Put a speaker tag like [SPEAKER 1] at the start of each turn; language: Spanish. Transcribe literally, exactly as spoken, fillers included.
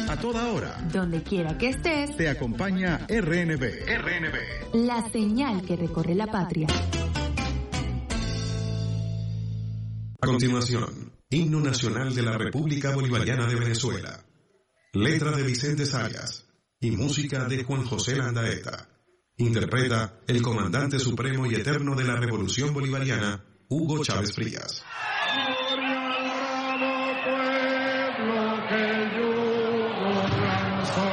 [SPEAKER 1] A toda hora.
[SPEAKER 2] Donde quiera que estés.
[SPEAKER 1] Te acompaña R N B. R N B.
[SPEAKER 2] La señal que recorre la patria.
[SPEAKER 3] A continuación, Himno Nacional de la República Bolivariana de Venezuela. Letra de Vicente Zayas y música de Juan José Landaeta. Interpreta el comandante supremo y eterno de la Revolución Bolivariana, Hugo Chávez Frías.
[SPEAKER 4] Gloria al bravo pueblo que el yugo lanzó.